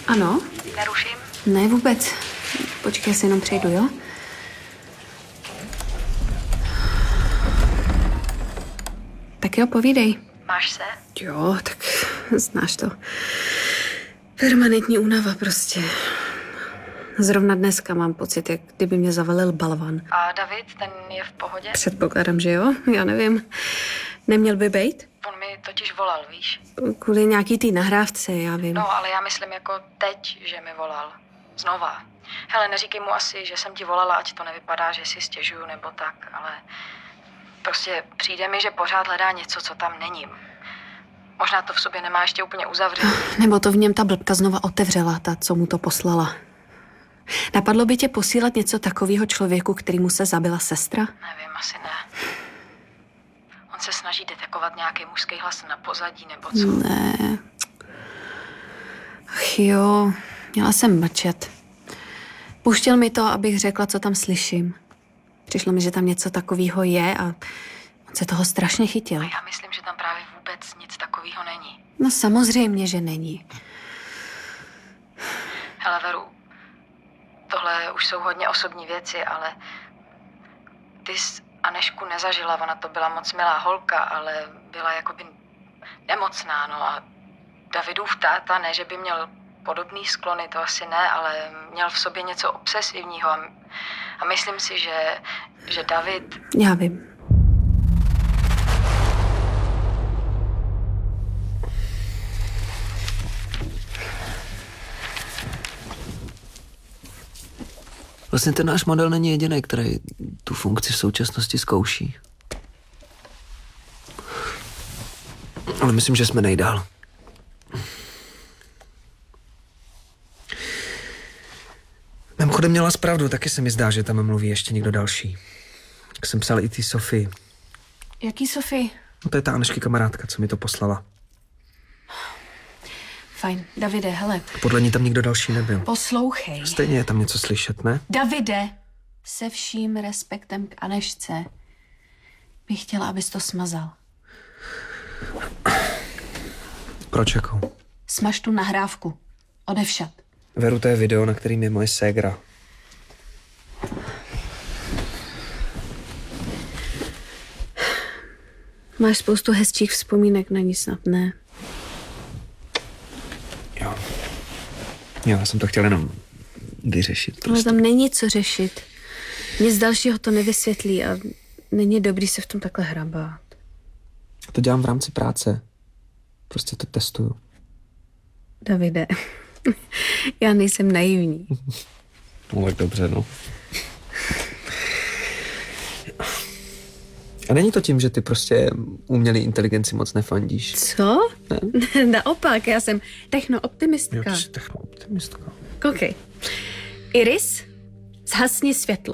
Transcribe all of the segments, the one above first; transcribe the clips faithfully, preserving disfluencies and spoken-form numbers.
Ano? Neruším? Ne, vůbec. Počkej, já si jenom přejdu, jo? Tak jo, povídej. Máš se? Jo, tak znáš to. Permanentní únava prostě. Zrovna dneska mám pocit, jak kdyby mě zavalil balvan. A David, ten je v pohodě? Předpokládám, že jo? Já nevím. Neměl by bejt? On mi totiž volal, víš? Kvůli nějaký tý nahrávce, já vím. No, ale já myslím jako teď, že mi volal. Znova. Hele, neříkej mu asi, že jsem ti volala, ať to nevypadá, že si stěžuju nebo tak, ale prostě přijde mi, že pořád hledá něco, co tam není. Možná to v sobě nemá ještě úplně uzavřené. Nebo to v něm ta blbka znova otevřela, ta, co mu to poslala. Napadlo by tě posílat něco takového člověku, kterýmu se zabila sestra? Nevím, asi ne. On se snaží detekovat nějaký mužský hlas na pozadí, nebo co? Ne. Ach jo, měla jsem mlčet. Puštěl mi to, abych řekla, co tam slyším. Přišlo mi, že tam něco takového je a on se toho strašně chytil. A já myslím, že tam právě vůbec nic takového není. No samozřejmě, že není. Hele, Veru, tohle už jsou hodně osobní věci, ale ty jsi Anežku nezažila, ona to byla moc milá holka, ale byla jakoby nemocná, no a Davidův táta, ne, že by měl podobný sklony, to asi ne, ale měl v sobě něco obsesivního a, a myslím si, že, že David... Já vím. Vlastně ten náš model není jediný, který tu funkci v současnosti zkouší. Ale myslím, že jsme nejdál. Mimochodem měla zpravdu, taky se mi zdá, že tam mluví ještě někdo další. Jak jsem psal i ty Sofii. Jaký Sofie? No to je ta Anežky kamarádka, co mi to poslala. Fajn. Davide, hele. Podle ní tam nikdo další nebyl. Poslouchej. Stejně je tam něco slyšet, ne? Davide, se vším respektem k Anežce bych chtěla, abys to smazal. Proč jako? Smaž tu nahrávku. Odevšad. Veru, to je video, na kterým je moje ségra. Máš spoustu hezčích vzpomínek, na ní snad ne. Jo. Jo, já jsem to chtěl jenom vyřešit. Ale Prostě. tam není co řešit. Nic dalšího to nevysvětlí a není dobrý se v tom takhle hrabat. To dělám v rámci práce. Prostě to testuju. Davide, já nejsem naivní. No tak dobře, no. A není to tím, že ty prostě umělý inteligenci moc nefandíš? Co? Ne? Naopak, já jsem technooptimistka. Jo, ty jsi technooptimistka. Koukej. Iris, zhasni světlo.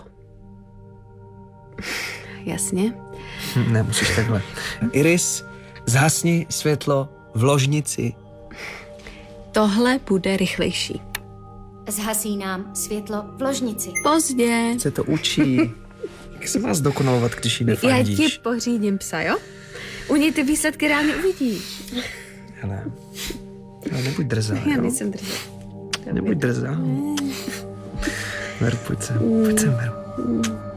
Jasně. Hm, ne, musíš takhle. Iris, zhasni světlo v ložnici. Tohle bude rychlejší. Zhasí nám světlo v ložnici. Pozdě. Se to učí. Jak se má zdokonalovat, když jí nefandíš? Já ti pořídím psa, jo? U něj ty výsledky reálně uvidíš. Hele, ale nebuď drzá, Já jo? nejsem drzá. Nebuď drzá. Veru, pojď sem, pojď sem, Veru.